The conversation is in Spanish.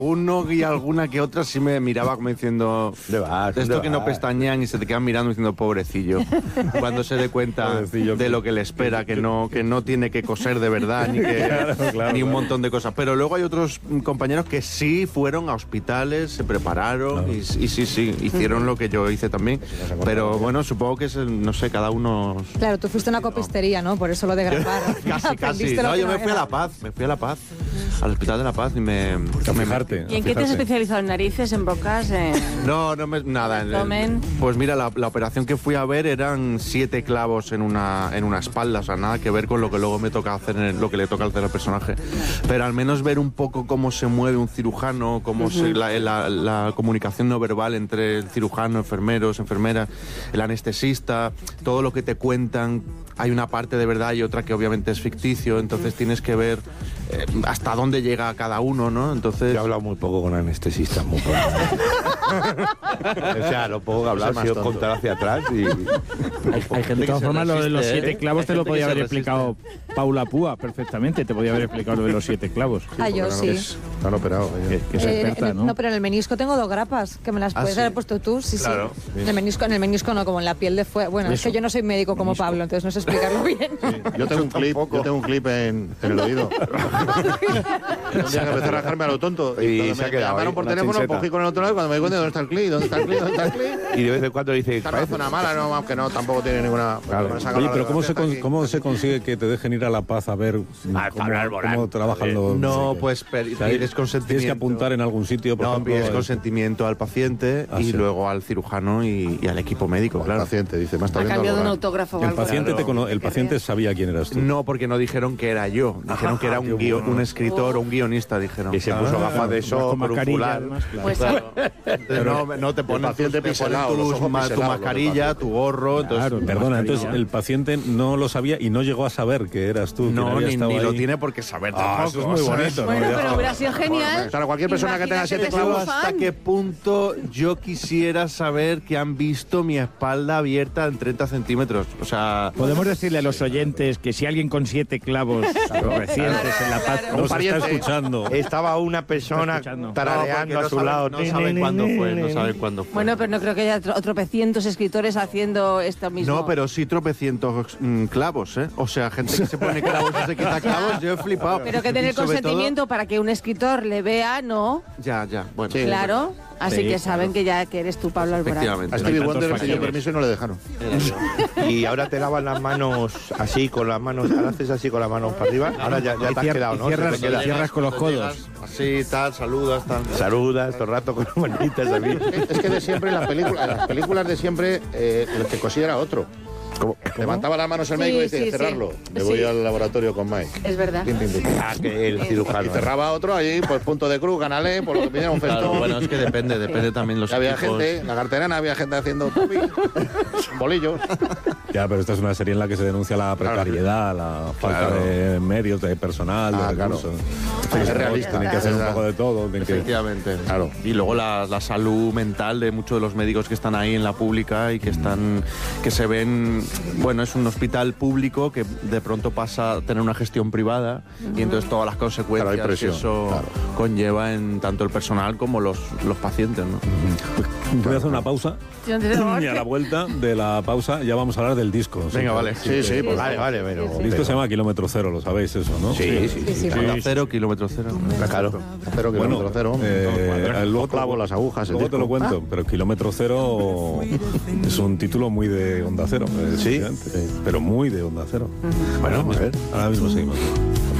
Uno y alguna que otra sí me miraba como diciendo, de esto que no pestañean y se te quedan mirando diciendo pobrecillo, cuando se dé cuenta de lo que le espera, que no tiene que coser de verdad ni un montón de cosas. Pero luego hay otros compañeros que sí fueron a hospitales, se prepararon y sí, hicieron lo que yo hice también. Pero bueno, supongo que es, no sé, cada uno... Claro, tú fuiste a una copistería, ¿no? Por eso lo de grabar. Casi. No, yo me fui a La Paz, al Hospital de La Paz y me fijarte. ¿Y en qué te has especializado? ¿En narices, en bocas? Nada. Pues mira, la operación que fui a ver eran 7 clavos en una espalda, o sea, nada que ver con lo que luego me toca hacer, lo que le toca hacer al personaje. Pero al menos ver un poco cómo se mueve un cirujano, cómo la comunicación no verbal entre el cirujano, enfermeros, enfermeras, el anestesista, todo lo que te cuentan. Hay una parte de verdad y otra que obviamente es ficticio, entonces tienes que ver hasta dónde llega cada uno, ¿no? Entonces... Yo he hablado muy poco con anestesistas, muy poco. O sea, lo poco que hablar ha sido contar hacia atrás y... Hay gente de todas formas, lo de los 7 clavos te lo podía haber explicado Paula Púa perfectamente, te podía haber explicado lo de los 7 clavos. Yo sí. Están operados. Que es experta, ¿no? No, pero en el menisco tengo 2 grapas, que me las puedes haber puesto tú, sí. En el menisco no, como en la piel de fuera. Bueno, es que yo no soy médico como Pablo, entonces no sé explicarlo bien. Yo tengo un clip en el oído. Un día que empecé a rajarme a lo tonto y se ha quedado. Me llamaron por teléfono, cogí con el otro lado y cuando me di cuenta de dónde está el clip. Y de vez en cuando dice, esta zona mala, no, aunque no, tampoco tiene ninguna... Oye, pero ¿cómo se consigue que te dejen ir a La Paz a ver cómo trabajan los... No, pues pides consentimiento. Tienes que apuntar en algún sitio, por ejemplo... pides consentimiento al paciente y luego al cirujano y al equipo médico, claro. El paciente dice, más ha cambiado un autógrafo o algo. El paciente sabía quién eras tú. No, porque no dijeron que era yo. Dijeron que era un escritor o un guionista, dijeron. Y se puso gafas de sol por un fular. Pues no te ponen tu mascarilla, tu gorro. Claro, perdona, entonces el paciente no lo sabía y no llegó a saber que eras tú. No, ni lo tiene por qué saber tampoco. Eso es muy bonito. Bueno, pero hubiera sido genial. Claro, cualquier persona que tenga 7 clavos... ¿Hasta qué punto yo quisiera saber que han visto mi espalda abierta en 30 centímetros? O sea... Podemos decirle a los oyentes que si alguien con 7 clavos recientes en La Paz nos está escuchando... Estaba una persona tarareando a su lado. No saben cuándo fue. Bueno, pero no creo que haya tropecientos escritores haciendo esto mismo. No, pero sí tropecientos clavos, ¿eh? O sea, gente que se pone clavos y se quita clavos, yo he flipado. Pero que tener consentimiento para que un escritor le vea, ¿no? Ya, bueno. Sí, claro. Así que saben que eres tú, Pablo Alborán. Efectivamente. A Stevie Wonder le pidió permiso y no le dejaron. Y ahora te lavas las manos así, con las manos, ahora haces así con las manos para arriba, ahora ya te has quedado, ¿no? Cierras con los codos. Así, tal, saludas todo el rato con las manitas así. Es que de siempre en las películas de siempre, el que cosía era otro. Levantaba las manos el médico y decía, cerrarlo. Me voy al laboratorio con Mike. Es verdad. Que el cirujano. Y cerraba otro allí, pues punto de cruz, canalé, por lo que pidiera un festón. Claro, bueno, es que depende también los había equipos. gente, en la carterana había gente haciendo bolillos. Ya, pero esta es una serie en la que se denuncia la precariedad, la falta de medios, de personal, de recursos. Es realista. Tienen que hacer un poco de todo. Efectivamente. Claro. Y luego la salud mental de muchos de los médicos que están ahí en la pública y que se ven... Bueno, es un hospital público que de pronto pasa a tener una gestión privada y entonces todas las consecuencias que eso conlleva en tanto el personal como los pacientes, ¿no? Voy a hacer una pausa y a la vuelta de la pausa ya vamos a hablar del disco. Venga, vale. Sí, pues vale. Pero, el disco se llama Kilómetro Cero, lo sabéis eso, ¿no? Sí. Cero, kilómetro cero. Claro. Cero, kilómetro cero. Luego clavo las agujas. Luego te lo cuento, pero Kilómetro Cero es un título muy de Onda Cero. Sí. Pero muy de Onda Cero. Bueno, a ver. Ahora mismo seguimos.